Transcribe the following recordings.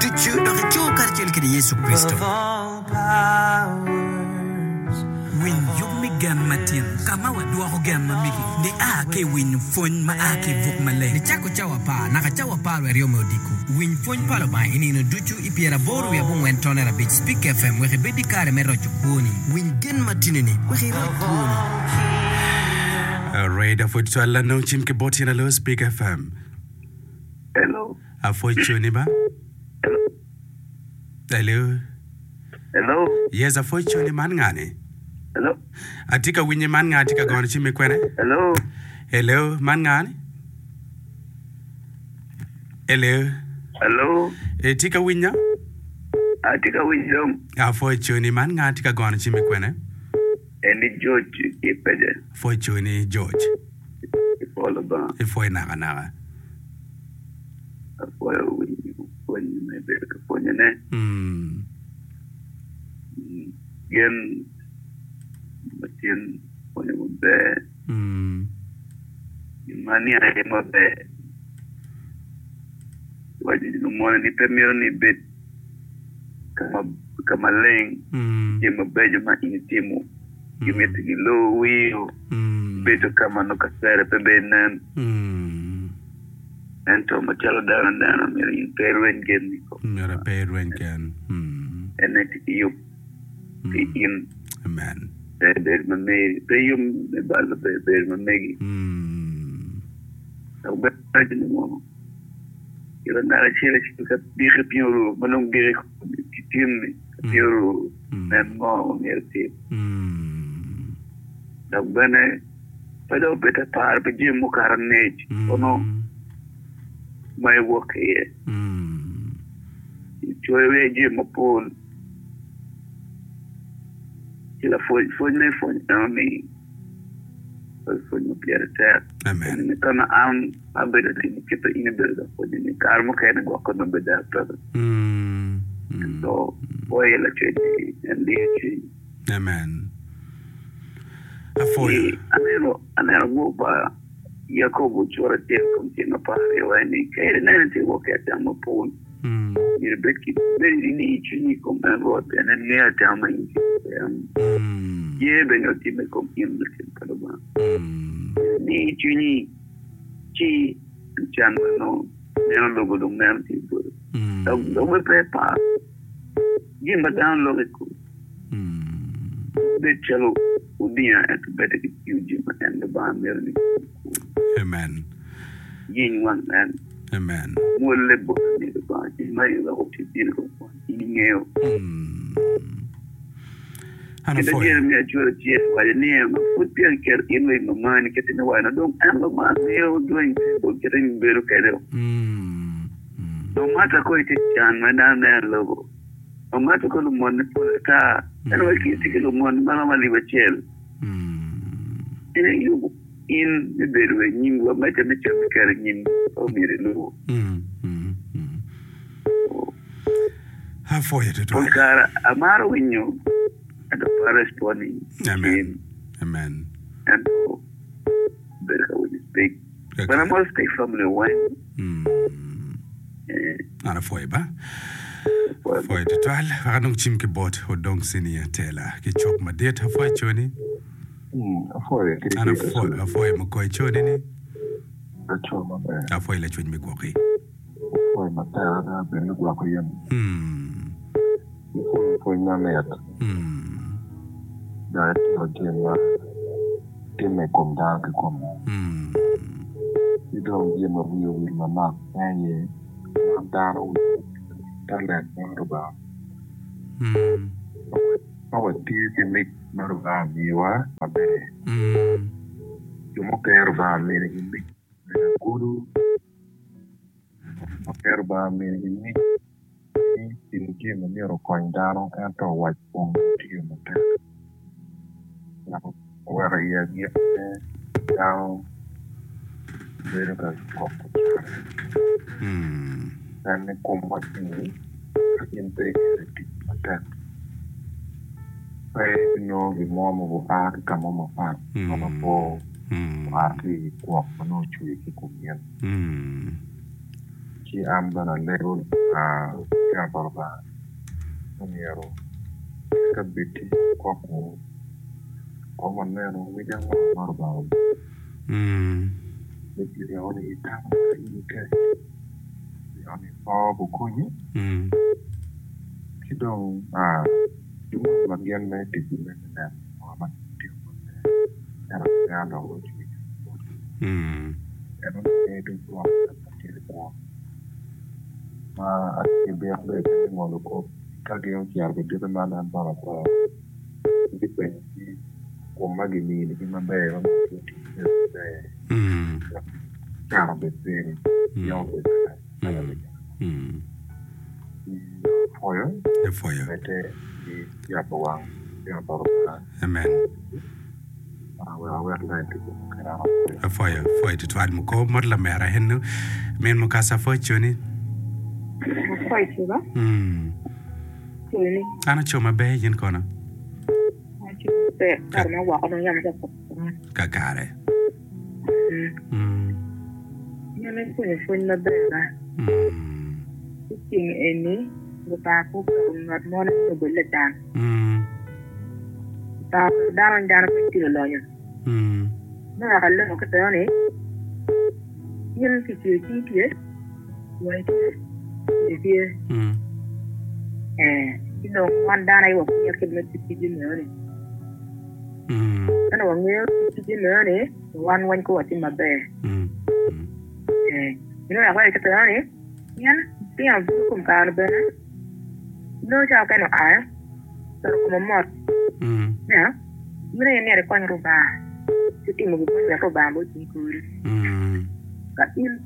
duchu do cho karchel kri Yesu Kristo win yumi gam matin kama wadwa ko gam mamiki ni ake win fon ma ake vok male ni chako chawa pa na ka chawa pa ro rio modiku win fon palo ba ini no duchu ipiera boru ya bon wen tonera bit speak FM we be dikare me ro chukuni win gen matinini we ro kuni Radio for Twala no chim ke boti na lo speak FM. Hello. Afoichoni ba? Hello. Hello. Yes, afoichoni man ngane. Hello. Atika winye man ngane atika gona chime kwene. Hello. Hello, man ngane. Hello. Hello. Atika winya? Atika winya. Afoichoni man ngane atika gona chime kwene. Any George Ipeje. Afoichoni George. Ifolo ba. Ifoi naga. Afoy when you may be California ne. Gen Matin when you be. Mani I am a be. Why did you want any premier ni bit? Come a lane. Jim a Benjamin in Timo. You met the low wheel. Better come on, look at Sarah Peben. And to Machado down and down, I'm in Perwin Gen. You're a Perwin Gen. And I think you in a man. There's my maid, pay you the buzzer, there's my Maggie. So, but I didn't want. You're not a chillish to be a pure, but don't get a pure and more near tip. So, when I put up at a par, but Jim Mukaranage, or no. My work here. To a Jim Paul. Till a phone me. For you clear attack. Amen. And the corner arm, I better keep it in a builder for the Carmo can walk on the bed after. So, boy, electricity and the Amen. I never go by. Jacobo Chora continue party when he came and walk at them upon. You Becky very neat, you come and wrote and near Tammy. Yeah, when your team come in the Paloma. Neat, you need Chi and Chandler, never logo the man people. Don't we play part? Give me down logical. The cello would be at better you, Jim, and the barn building. Amen. Yin one man. Amen. More liberal than the party. My hope is beautiful. In and a foil. Me a church by the name of football care in my mind getting away. I don't have a man doing getting better. No matter what it is, John, my name logo. No matter what money for the car. And I can't take a one, Mamma leave a chair. And you. In the bed when you were making the church carrying in or me low. How for you to do? Amaro in you at the Paris pony. Amen. Amen. And better with this big. But I must take family wine. Not a foiba. For you to tell, I don't chimkey bot or don't senior teller. Get chop my date for Johnny. Afoy McCoy Chodini. Afoy let you make walkie. Afoy Matara, Ben Guapian. For Namet. That Tim may come down to come. You don't give a view with my mouth, and ye, I'm down with talent, not about. Our tears can make not about you are a bear. You won't care about me in me. Guru, care about me in me. In the game, a mirror coin down and to white bone to you. Where you get down, very good. And the combat in the attack. No, the mom of art come on my farm. On a ball, art walk for no tree to come in. which I'm gonna level Kabarba Nero Kabiti Quapo over Nero with a Marba. If you only time you get the only Bob Kuny, you don't again make it that or much and I don't know. I don't need to go anymore. I can be a place on the court. Cardio here, but didn't man and Baraka. Depends on Maggie, the human bear on the kind of the thing. The fire. Amen. A fire to try to go Modla Mara Henu, men Mukasa fortune. Anna Choma Bay in corner. Gagare. Any the back of not more than the bullet down. Down to the lawyer. No, I look at the only. You can see GPS. Wait, if you know, one down I was here to make the money. And one meal to the money, one coat in my bed. You know, I like the only. They are good better. No, how can I? So, come on. Yeah, you ain't near a corner of bar. Sitting with a bamboo in cool. Got you.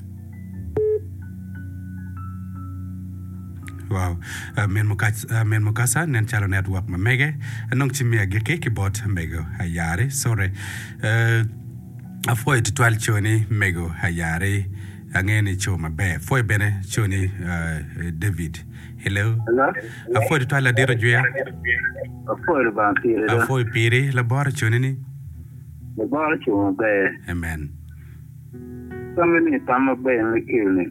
Wow, men Mukasa, Nanchalo Network, Mamege, and Nongchimia Geki bought Mego, Hayari, sorry. Avoid 12 choni, Mego, Hayari. Angeni choma be foi bene choni David. Hello. A foi to la dero juya. A foi ba pire. A foi pire la bora choni ni. La bora choma be. Amen. Sameni tama be le kilni.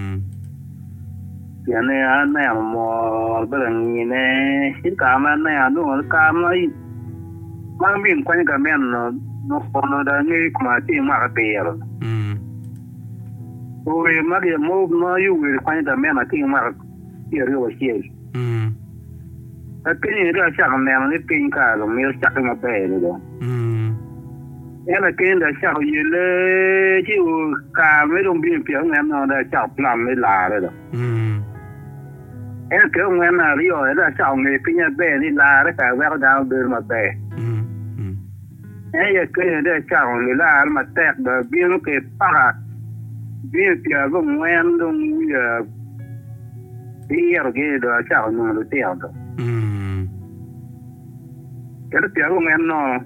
Yane ana mo belangi ne sikama na anu kama I. Mambin kwani kamen no kono da ni kuma ti ma ka we magi move no you will find a man I think mark here was here. I think it is a man in pink car or meal stuck in my bed. And again the shall you come don't be young and on the shop plum with ladder. And come when I real that shall me pin a bed in ladder I well down there my bed. And you clear that shall only lad my tap the beautiful park. Biết giờ có ngoan đông giờ bây giờ đó sao nó được tiêu đó. Cái đó tiêu ngoan nó.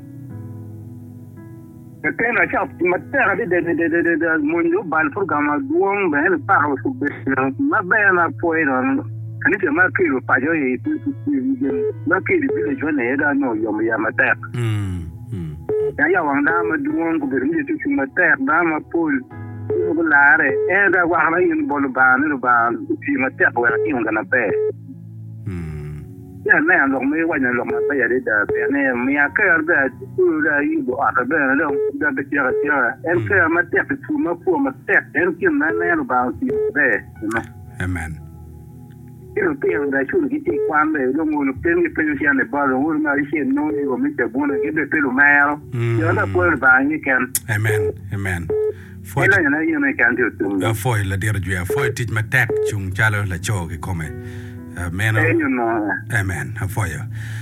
Cái này sao mà tiêu cái muốn giúp bạn phụ cầm buông về là bao số bê mà bé là phơi rồi. Anh ấy mà kêu phải cho gì mà kêu đi cái chỗ này đó nó dùng mà tiêu. Cái giờ hoàng đam mà buông cũng bị cái chuyện mà tiêu đó mà phơi. Lare, and I want in Boluban, see my step where I'm gonna pay. Yeah, man, long me when I long my pay, and me I care that you go out of bed, that the Tierra, and care my step to my poor my step, and kill my man about you there. Amen. You feel that should get one day, don't want to pay me finish on the bottom, wouldn't I say no, you will make the one and get the little mail. You're not worried about you can. Amen. Amen. Foi la dero juya foi tit ma tek chung chalo la choge come meno amen foi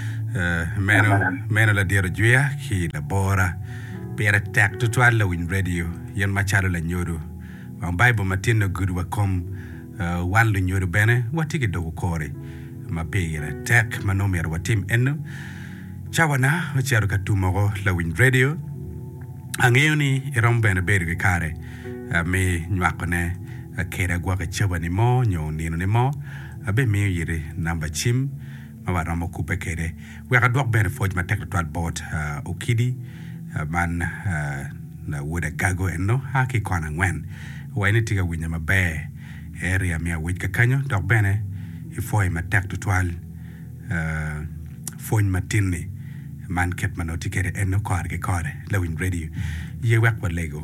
meno la dero juya ki la bora pere tek to twala win radio yen ma chalo la nyodo on bible matino good wa kom wan lu nyodo bene watiki do kore ma pere tek manomer watim enno chawana charo katumo la win radio Angeni irombene beri kare me nyakone kera gwa chaba ni mo nyo nino ni mo abe me yire namba chim ma waramo kupe kere we ga dok bere foj ma tek twal bot okidi man na woda gago enno haki kona ngwen wani tiga winya ma be area mia wit ka kanyo dok bene I foi ma tek tutwal foi matinni man ket manoti kere eno kore la win radio ye wek wa lego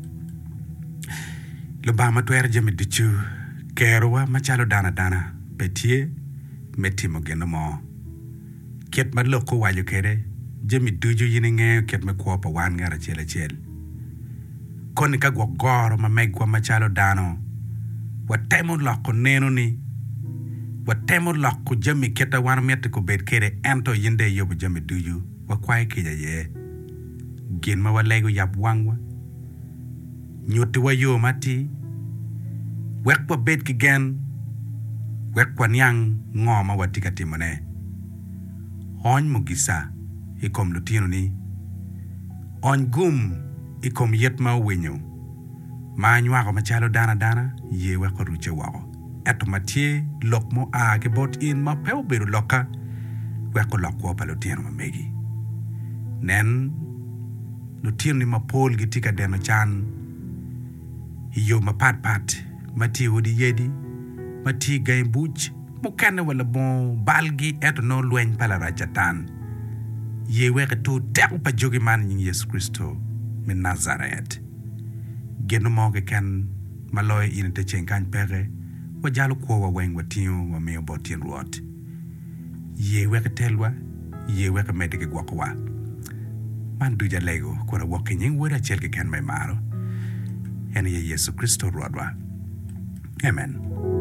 lo ba ma twer jemi dichu kerwa machalo dana betie metimo geno mo ket ma loko wayo kere jemi duju yini nge ket me ko pa wan ngara chele koni ka gogoro ma megwa machalo dano watemo loko neno ni watemo loko jemi keta wan mete ko bet kere ento yinde yobu jemi duju wa kwai kija ye gin ma walego yab wangwa nyoti wa yo mati wekwa bet kigen wekwa nyang ngoma watika timone on mugisa ikom lutino ni on gum ikom yet ma winyo ma nywa ko machalo dana ye wekwa ruche wako eto matie lokmo a ke bot in ma peu beru loka wekwa lokwa pa lutino ma megi nen lutino ni ma pol gitika deno chan yo ma pat mati wodi yedi mati gay buj mo kanne wala bon balgi eto no lwen pala rajatan ye weke to tek pa jogi man ni Yesu Kristo min Nazaret geno mo ke kan maloy in te chen kan pere wa jalo ko wa wen watio wa me botin rot ye weke telwa ye weke medike gwakwa man duja lego ko na wokin wora chel ke kan mai maro en ye Yesu Kristo rodwa amen.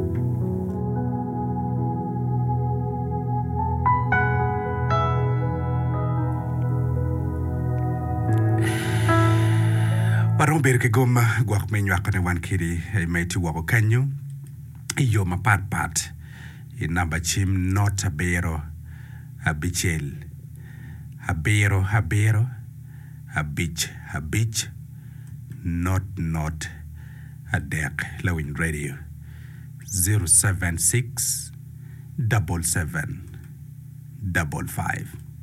Parang ber ke goma guak menyu akane wan kiri mai tu wako kanyu iyo mapat inamba chim not abero abichel abero abich not adek lawin radio 076 77 55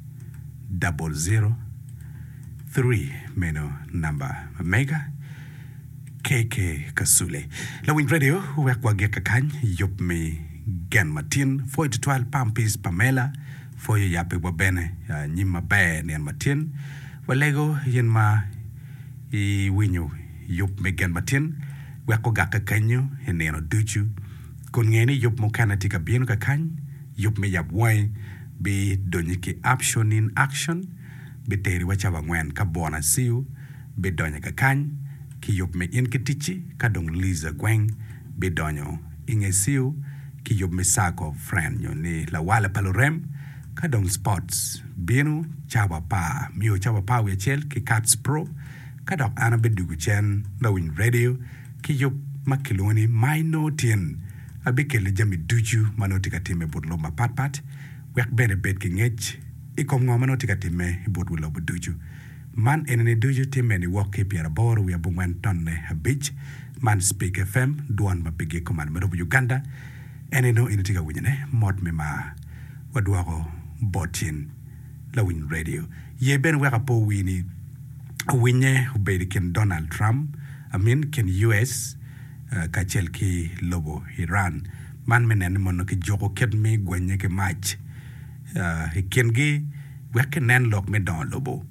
00 3 meno number mega KK Kasule lawin radio wekwa geka kany yup me gen matin foi to 12 pampis Pamela foi yape wabene nyima be nen matin walego yen ma I winyo yup me gen matin weko gaka kanyo eneno duchu kon ngeni yup mo kana tika bieno ka kany yup me yab wai be donyiki option in action be teri wacha wangwen ka bona siu be donya ka kany ki yup me in kitichi ka dong Liza Gweng be donyo inge siu ki yup me sako friend yo ni la wala palorem ka dong sports bieno chawa pa mio chawa pa wechel ki Cats Pro ka dok ana be dugu chen lawin radio ki yup makiloni maino tien abikele jami duju manotika time budlo mapat wek bere bet ki ngech ikom ngoma notika time budlo buduju man enene duju time ni woke piera bor we abungwan tonne habich man Speak FM duan mapige koman merobu Uganda eneno initika winyene mod me ma wadwako botin lawin radio ye ben weka po wini winye ubedi ken Donald Trump amin ken US kachel ki lobo Iran man menen mono ki joko ket me gwenye ke match ken gi weke nen lok me don lobo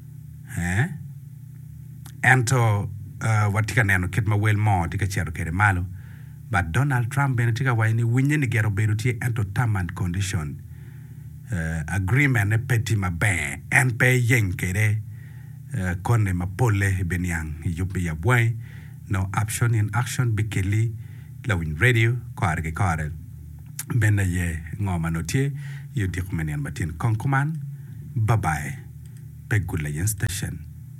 ento watika neno ket ma wel mo tika chero kere malo but Donald Trump ben tika waini winye ni gero beruti ento term and condition agreement ne peti ma be en pe yen kere konne mapole benyang yupi ya bwai no option in action bikeli lawin radio kare benda ye ngoma notie yuti kumenian batin konkuman bye bye pegula yen station